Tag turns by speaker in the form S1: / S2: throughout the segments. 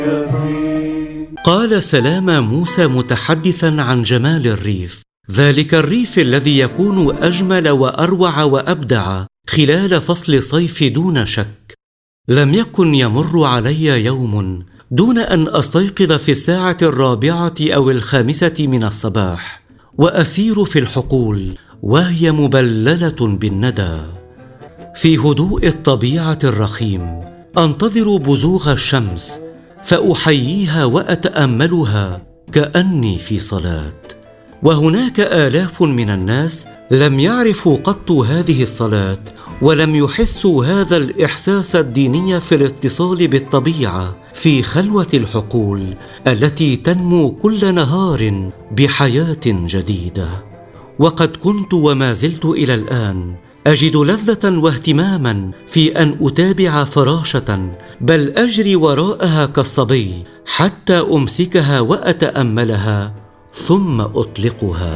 S1: قال سلام موسى متحدثا عن جمال الريف: ذلك الريف الذي يكون أجمل وأروع وأبدع خلال فصل صيف دون شك. لم يكن يمر علي يوم دون أن أستيقظ في الساعة 4 أو 5 من الصباح وأسير في الحقول وهي مبللة بالندى. في هدوء الطبيعة الرخيم أنتظر بزوغ الشمس فأحييها وأتأملها كأني في صلاة. وهناك آلاف من الناس لم يعرفوا قط هذه الصلاة ولم يحسوا هذا الإحساس الديني في الاتصال بالطبيعة في خلوة الحقول التي تنمو كل نهار بحياة جديدة. وقد كنت وما زلت إلى الآن أجد لذة واهتماما في أن أتابع فراشة، بل أجري وراءها كالصبي حتى أمسكها وأتأملها ثم أطلقها.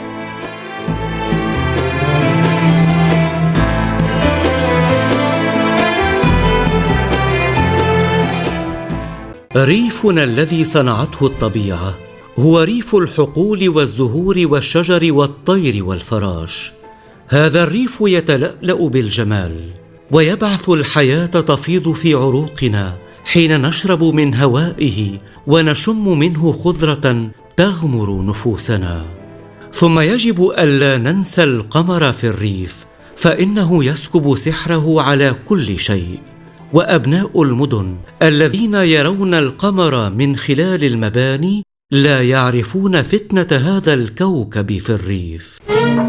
S1: ريفنا الذي صنعته الطبيعة هو ريف الحقول والزهور والشجر والطير والفراش. هذا الريف يتلألأ بالجمال ويبعث الحياة تفيض في عروقنا حين نشرب من هوائه ونشم منه خضرة تغمر نفوسنا. ثم يجب ألا ننسى القمر في الريف، فإنه يسكب سحره على كل شيء. وأبناء المدن الذين يرون القمر من خلال المباني لا يعرفون فتنة هذا الكوكب في الريف.